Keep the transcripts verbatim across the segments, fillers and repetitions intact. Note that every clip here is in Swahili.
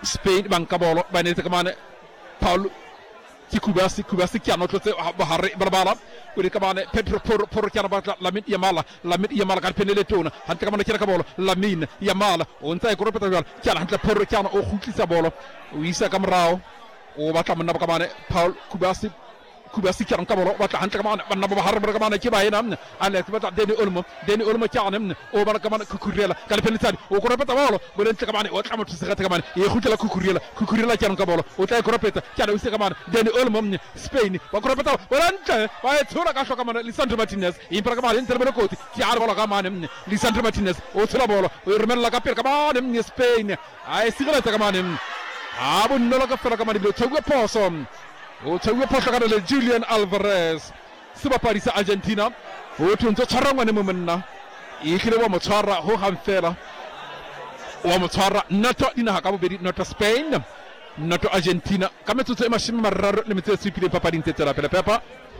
Spain banka bolo bane te kamane Paul ci Kubasi Kubasi kiano to bahare balbala wuri kamane Pedro por por kiano bata Lamine Yamal Lamine Yamal kan penele tona hante kamane kira bolo Lamine Yamal on tay ko repeta gal kiano hante por kiano o khutli sa bolo wisa kamrao o bata man kamane Paul Kubasi Kubasi kiano kabolo bata hante kamane man bahare kamane ci bayina ale bata Deni Olmo Deni Olmo kiano o bata kamane kukurela kan penele o ko repeta bolo bo len kamane o tamatu sa kamane e khutla kukurela kukurela kiano kabolo o tay ko repeta kiano wisa kamane Deni Olmo Spain ba ko repeta volante ba e tura ka shoka man Lisandro Martinez impara kamane inter belo koti kiano bolo kamane Lisandro Martinez o tura bolo o remella kapir kamane Spain ay sigrata kamane abun no la ka fera kamane do tawga posom o tawga poso kana le Julian Alvarez suba Paris Argentina o tunto charangwa ne mumenna ikile wa mochara ho hamfela wa mochara nato dina hakabo beri nato Spain nato Argentina kama tuto mashima mararo le meteo sipile papa dintetera pela papa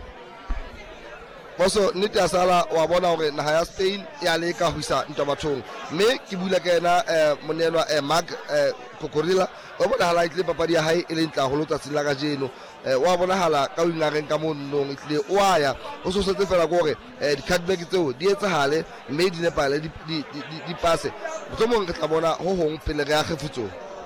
boso nita sala wa bona hore naha ya Spain ya le ka huisa ntabathong me ke bula ke na monelwa e mag kokorila o bona hala itle papadi ya hae e le ntla holotsa tsela ka jeno wa bona hala ka wingareng ka monong itle wa ya o so se fela gore di cardback tseo di etsahale mme di nepale di di di passe botomong ke tla bona ho hong pele re a khefutso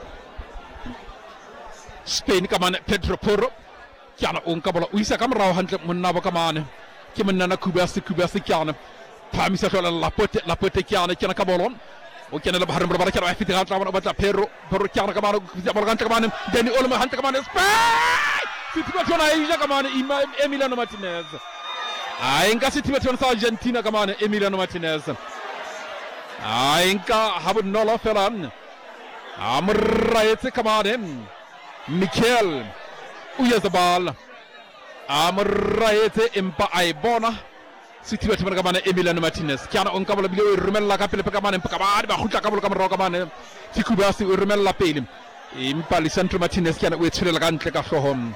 Spain kamane Pedro Porro kiana on kabola uisa kamrao hantle monna ba kamane kimenna na Kubasi Kubasi kiana pamisa to la pote la pote kiana kiana kabolon o kiana la bahar mbara kiana fiti ganta ba ta Pedro Porro kiana kamane jabal ganta kamane Deni Olmo hante kamane Spain situation ay kamane Emiliano Martinez ay nga situation sa Argentina kamane Emiliano Martinez ay nga habun nola felan amrayete kamane Mikel Uyazabal Amraete impa ay bona situati man kamane Emiliano Martinez kiana on kabala bi rumella kapele kamane kamane ba khutla kabul kamro kamane ci Kubasi rumella pelim impa Lisandro Martinez kiana we tsela kantle ka hlohom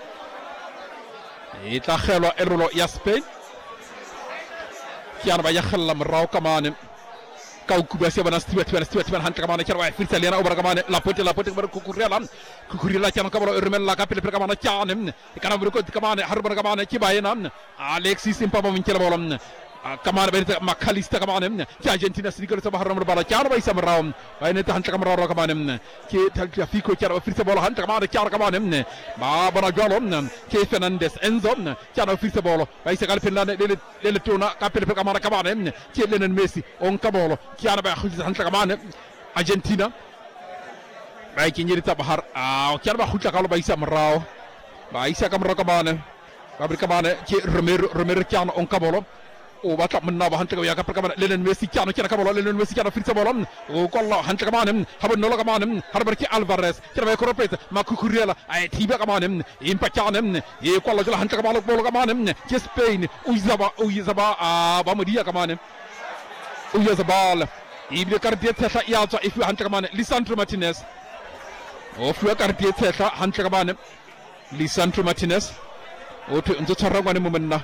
ita khelo erlo ya Spain kiana ba yakhalla mraw kamane kaw Kubasi bana stiwati bana stiwati bana hante kamane kiana wa firta lena obra kamane la pote la pote bar kukurela kukurela kiana kabalo rumella kapele kamane kiana kana bur ko kamane harbar kamane ci bayena Alexis impaba min kala bolom kamane berita makalista kamane ci Argentina sinikol sa bahar number bala kiana bay samraw bayne ta hante kamara kamane ci talta fiko kiana firta bolo hante kamane kiana kamane ba bana jolom ci Fernandez Enzo kiana firta bolo bay sa galpella le le tona kapele kamane kamane ci lenen Messi on kabolo kiana bay khulta hante kamane Argentina bay ci ñirita bahar ah kiana ba khulta kala bay samraw bay sa kamara kamane babri kamane ci Romero Romero kiana on kabolo o bata manna ba hante ko yaka kamane lenen Messi kiana kiana kabolo lenen Messi kiana firta bolo o kollo hante kamane habon no kamane harbar ci Alvarez kiana bay ko repete ma kukurela ay tiba kamane impa kiana e kollo jula hante kamane bolo kamane ci Spain Uyazaba Uyazaba a ba modiya kamane Uyazabal ibi quartier tata yaata ifu hante kamane Lisandro Martinez o fu quartier tata hante kamane Lisandro Martinez o to nzo taragwane mumenna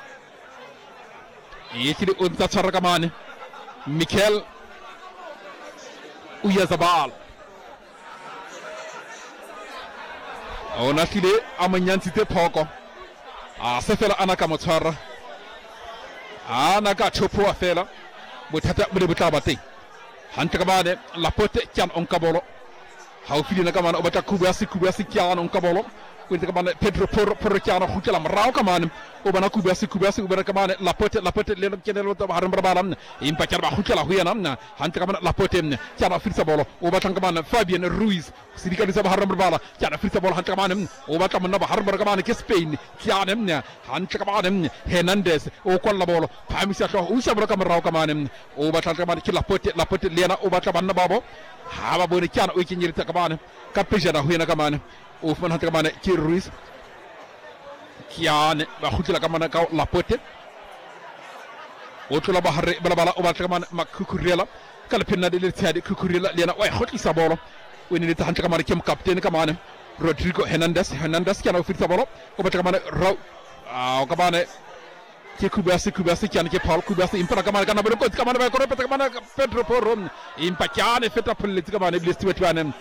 yitiri on taragane Mikel Uyazabal ona tile amanyantite poko a sefela anaka motsara anaka chopo afela butata bude butabate hante kamane la pote kian on kabolo haw fili na kamane obata Kubasi Kubasi kian on kabolo kunte kamane Pedro Porro Porro kiana khutela mraw kamane o bana Kubasi Kubasi o bana kamane la pote la pote le kenelo to haram barbalam impa kiana khutela huyana hante kamane la pote kiana firsa bolo o bata kamane Fabian Ruiz sidika ni haram barbala kiana firsa bolo hante kamane o bata kamane haram kamane ke Spain kiana hante kamane Hernandez o kolla bolo pamisa to o sabra kamane kamane o bata kamane ki la pote la pote lena o bata banna babo haba boni kiana o kinyirta kamane kapejana huyana kamane o fon hante kamane ci Ruiz kiane ba khutila kamane ka la pote o to la bahare bala bala o ba kamane makukurela kala pinna de tiade kukurela lena way khoti sabolo woni ni hante kamane kem captain kamane Rodrigo Hernandez Hernandez kiana firta bolo o ba kamane raw o kamane ci Kubasi Kubasi kiana ke Paul Kubasi impara kamane kana bolo ko kamane ba ko repete kamane Pedro Porro impa kiane feta politika kamane blisti wetwanem